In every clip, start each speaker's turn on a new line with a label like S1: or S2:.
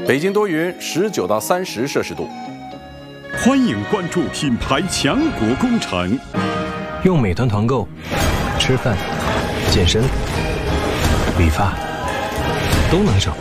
S1: 北京多云，19到30摄氏度。
S2: 欢迎关注品牌强国工程，
S3: 用美团团购，吃饭、健身、理发都能省。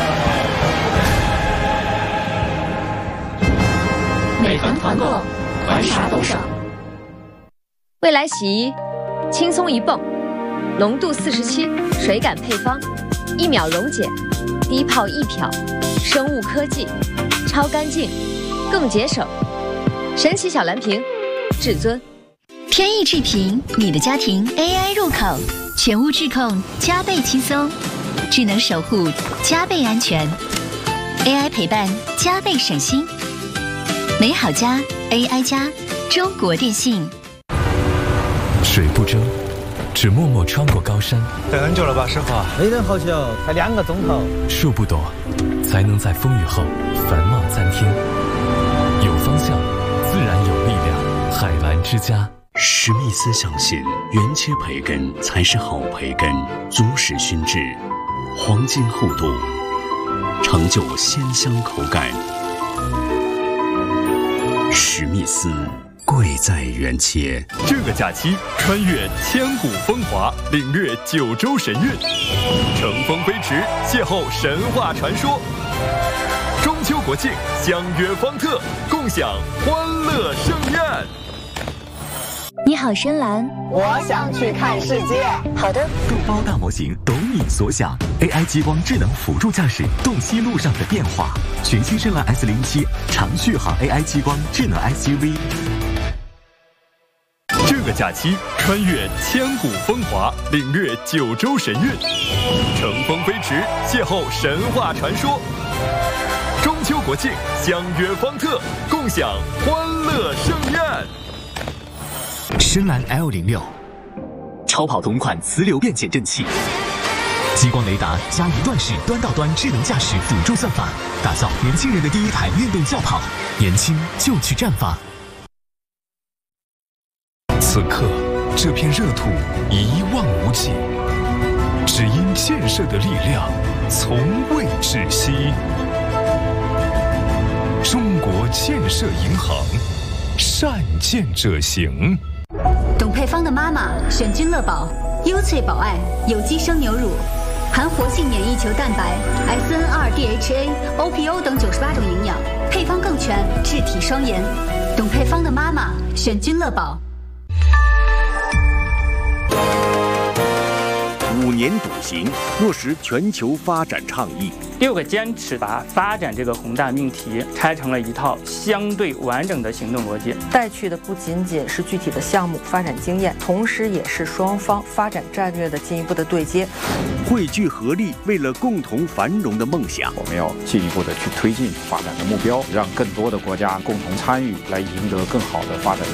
S4: 美团团购，团啥都省。
S5: 未来洗衣，轻松一泵，浓度47，水感配方，1秒溶解，低泡易漂，生物科技，超干净，更节省。神奇小蓝瓶，至尊。
S4: 天翼智屏，你的家庭 AI 入口，全屋智控加倍轻松，智能守护加倍安全 ，AI 陪伴加倍省心。美好家 AI 家，中国电信。
S6: 水不争，只默默穿过高山。
S7: 等很久了吧，师傅？
S8: 没等好久，才2个钟头。
S6: 树不躲，才能在风雨后繁茂参天。有方向，自然有力量。海蓝之家。
S9: 史密斯相信，原切培根才是好培根，足实熏制，黄金厚度，成就鲜香口感。史密斯，贵在原切。
S10: 这个假期，穿越千古风华，领略九州神韵，乘风飞驰，邂逅神话传说。中秋国庆，相约方特，共享欢乐盛宴。
S4: 你好，深蓝。
S11: 我想去看世界。
S4: 好的。
S12: 众包大模型，懂你所想。AI 激光智能辅助驾驶，洞悉路上的变化。全新深蓝 S07长续航 AI 激光智能 SUV。
S10: 这个假期，穿越千古风华，领略九州神韵，乘风飞驰，邂逅神话传说。中秋国庆，相约方特，共享欢乐盛宴。
S12: 深蓝 L06，超跑同款磁流变减震器，激光雷达加一段式端到端智能驾驶辅助算法，打造年轻人的第一台运动轿跑。年轻就去绽放。
S6: 此刻，这片热土一望无际，只因建设的力量从未窒息。中国建设银行，善建者行。
S4: 董佩芳的妈妈选君乐宝，优萃保爱有机生牛乳，含活性免疫球蛋白、SNR、DHA、OPO 等98种营养，配方更全，治体双颜。董佩芳的妈妈选君乐宝。
S13: 5年笃行，落实全球发展倡议。
S14: 6个坚持，把发展这个宏大命题拆成了一套相对完整的行动逻辑。
S15: 带去的不仅仅是具体的项目发展经验，同时也是双方发展战略的进一步的对接。
S13: 汇聚合力，为了共同繁荣的梦想，
S16: 我们要进一步的去推进发展的目标，让更多的国家共同参与，来赢得更好的发展。